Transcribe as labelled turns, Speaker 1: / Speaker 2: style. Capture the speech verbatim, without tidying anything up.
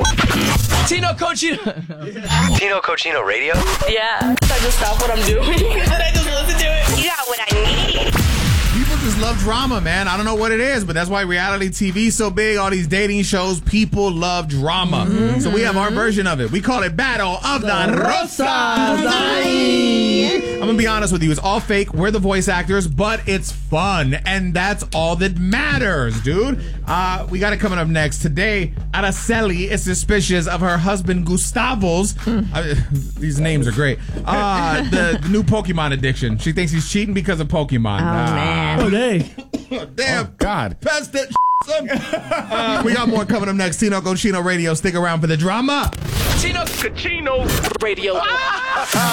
Speaker 1: Tino Cochino.
Speaker 2: Tino Cochino Radio?
Speaker 3: Yeah. I just stop what I'm doing and I just listen to it. You got what I need.
Speaker 4: People just love drama, man. I don't know what it is, but that's why reality T V is so big. All these dating shows, people love drama. Mm-hmm. So we have our version of it. We call it Battle of the, the Rosas. I'm going to be honest with you. It's all fake. We're the voice actors, but it's fun. And that's all that matters, dude. Uh, we got it coming up next. Today, Araceli is suspicious of her husband Gustavo's. Mm. Uh, these names are great. Uh, the, the new Pokemon addiction. She thinks he's cheating because of Pokemon.
Speaker 5: Oh, uh, man.
Speaker 6: Oh, hey.
Speaker 4: Damn.
Speaker 6: Oh, God.
Speaker 4: Pass that son. Uh, we got more coming up next. Tino Cochino Radio. Stick around for the drama.
Speaker 1: Tino Cochino Radio.